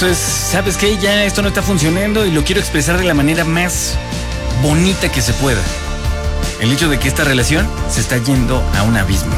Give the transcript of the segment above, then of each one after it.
Entonces, ¿sabes qué? Ya esto no está funcionando y lo quiero expresar de la manera más bonita que se pueda. El hecho de que esta relación se está yendo a un abismo.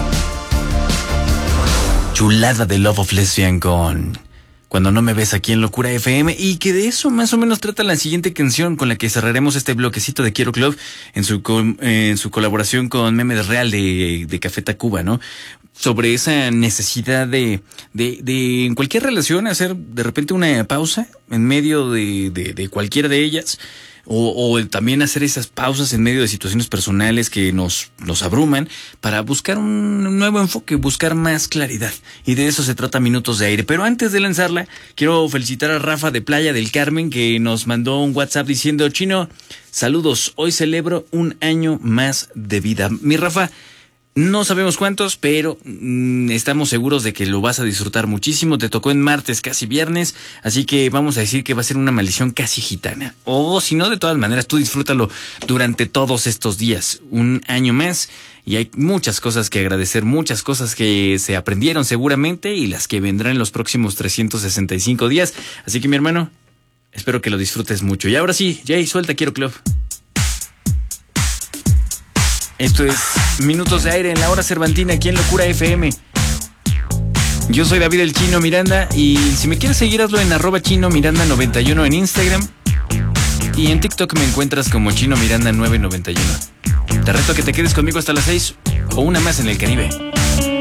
Chulada de Love of Lesbian con Cuando no me ves aquí en Locura FM, y que de eso más o menos trata la siguiente canción con la que cerraremos este bloquecito de Quiero Club en su colaboración con Meme Real de Café Tacuba, ¿no? Sobre esa necesidad de en cualquier relación hacer de repente una pausa en medio de cualquiera de ellas, o también hacer esas pausas en medio de situaciones personales que nos abruman, para buscar un nuevo enfoque, buscar más claridad. Y de eso se trata Minutos de Aire. Pero antes de lanzarla, quiero felicitar a Rafa de Playa del Carmen, que nos mandó un WhatsApp diciendo: Chino, saludos, hoy celebro un año más de vida. Mi Rafa, no sabemos cuántos, pero estamos seguros de que lo vas a disfrutar muchísimo. Te tocó en martes, casi viernes, así que vamos a decir que va a ser una maldición casi gitana. O si no, de todas maneras, tú disfrútalo durante todos estos días. Un año más, y hay muchas cosas que agradecer, muchas cosas que se aprendieron seguramente y las que vendrán en los próximos 365 días. Así que, mi hermano, espero que lo disfrutes mucho. Y ahora sí, Jay, suelta Quiero Club. Esto es Minutos de Aire en la hora cervantina aquí en Locura FM. Yo soy David el Chino Miranda, y si me quieres seguir, hazlo en @ChinoMiranda91 en Instagram, y en TikTok me encuentras como Chino Miranda 991. Te reto a que te quedes conmigo hasta las 6 o una más en el Caribe.